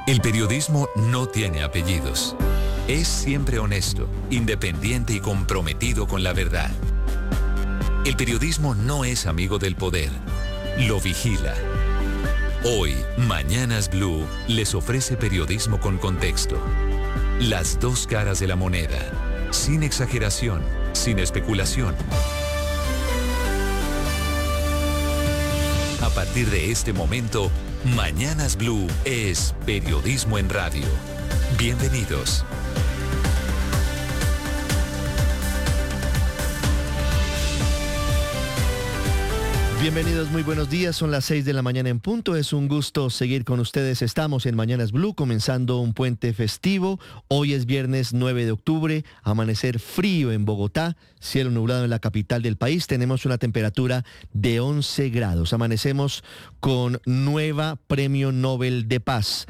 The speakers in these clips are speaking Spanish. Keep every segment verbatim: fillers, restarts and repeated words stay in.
El periodismo no tiene apellidos. Es siempre honesto, independiente y comprometido con la verdad. El periodismo no es amigo del poder, lo vigila. Hoy, Mañanas Blue les ofrece periodismo con contexto. Las dos caras de la moneda, sin exageración, sin especulación. A partir de este momento, Mañanas Blue es periodismo en radio. Bienvenidos. Bienvenidos, muy buenos días, son las seis de la mañana en punto, es un gusto seguir con ustedes, estamos en Mañanas Blue, comenzando un puente festivo, hoy es viernes nueve de octubre, amanecer frío en Bogotá, cielo nublado en la capital del país, tenemos una temperatura de once grados, amanecemos con nueva Premio Nobel de Paz,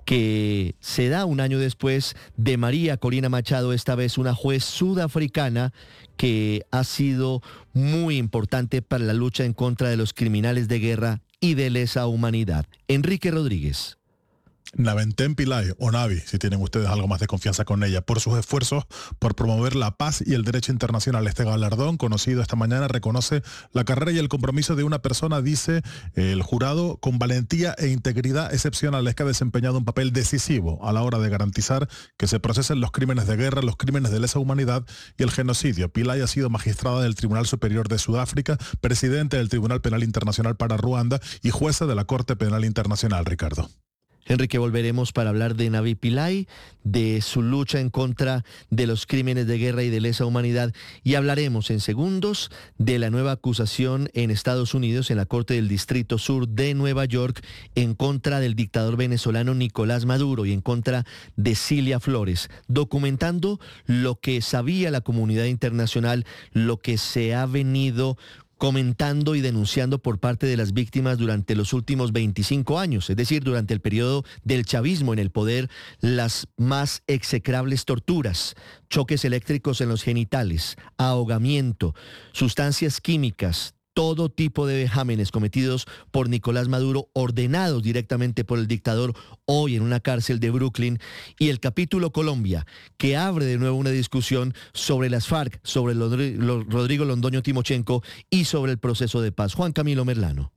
que se da un año después de María Corina Machado, esta vez una juez sudafricana que ha sido muy importante para la lucha en contra de los criminales de guerra y de lesa humanidad. Enrique Rodríguez. Naventén Pillay, o Navi, si tienen ustedes algo más de confianza con ella, por sus esfuerzos por promover la paz y el derecho internacional. Este galardón, conocido esta mañana, reconoce la carrera y el compromiso de una persona, dice el jurado, con valentía e integridad excepcionales, que ha desempeñado un papel decisivo a la hora de garantizar que se procesen los crímenes de guerra, los crímenes de lesa humanidad y el genocidio. Pillay ha sido magistrada del Tribunal Superior de Sudáfrica, presidente del Tribunal Penal Internacional para Ruanda y jueza de la Corte Penal Internacional, Ricardo. Enrique, volveremos para hablar de Navi Pillay, de su lucha en contra de los crímenes de guerra y de lesa humanidad, y hablaremos en segundos de la nueva acusación en Estados Unidos, en la Corte del Distrito Sur de Nueva York, en contra del dictador venezolano Nicolás Maduro y en contra de Cilia Flores, documentando lo que sabía la comunidad internacional, lo que se ha venido comentando y denunciando por parte de las víctimas durante los últimos veinticinco años, es decir, durante el periodo del chavismo en el poder, las más execrables torturas, choques eléctricos en los genitales, ahogamiento, sustancias químicas, todo tipo de vejámenes cometidos por Nicolás Maduro, ordenados directamente por el dictador, hoy en una cárcel de Brooklyn, y el capítulo Colombia, que abre de nuevo una discusión sobre las FARC, sobre Rodrigo Londoño Timochenko y sobre el proceso de paz. Juan Camilo Merlano.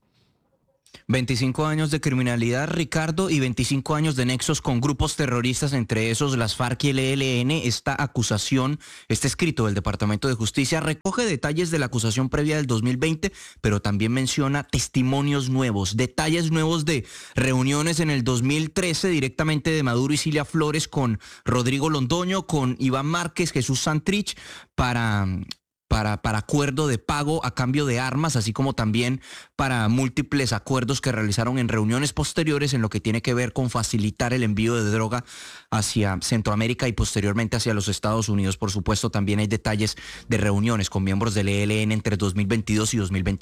veinticinco años de criminalidad, Ricardo, y veinticinco años de nexos con grupos terroristas, entre esos las FARC y el E L N. Esta acusación, este escrito del Departamento de Justicia, recoge detalles de la acusación previa del dos mil veinte, pero también menciona testimonios nuevos, detalles nuevos de reuniones en el dos mil trece directamente de Maduro y Cilia Flores con Rodrigo Londoño, con Iván Márquez, Jesús Santrich, para... Para, para acuerdo de pago a cambio de armas, así como también para múltiples acuerdos que realizaron en reuniones posteriores en lo que tiene que ver con facilitar el envío de droga hacia Centroamérica y posteriormente hacia los Estados Unidos. Por supuesto, también hay detalles de reuniones con miembros del E L N entre dos mil veintidós y dos mil veinticuatro.